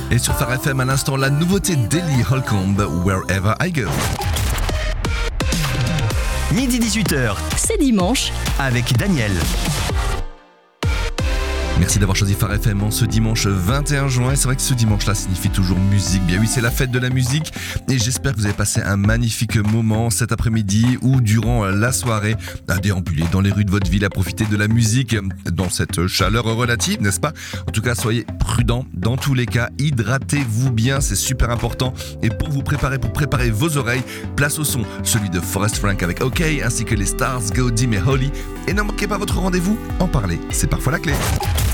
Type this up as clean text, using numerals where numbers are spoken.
Et sur Phare FM, à l'instant, la nouveauté d'Ellie Holcomb, Wherever I Go. Midi 18h, C'est dimanche. avec Daniel. Merci d'avoir choisi Phare FM en ce dimanche 21 juin. Et c'est vrai que ce dimanche-là signifie toujours musique. Bien oui, c'est la fête de la musique. Et j'espère que vous avez passé un magnifique moment cet après-midi ou durant la soirée à déambuler dans les rues de votre ville, à profiter de la musique dans cette chaleur relative, n'est-ce pas? En tout cas, soyez prudents dans tous les cas. Hydratez-vous bien, c'est super important. Et pour préparer vos oreilles, place au son, celui de Forest Frank avec OK, ainsi que les Stars, Go Dim et Holly. Et ne manquez pas votre rendez-vous. En parler, c'est parfois la clé.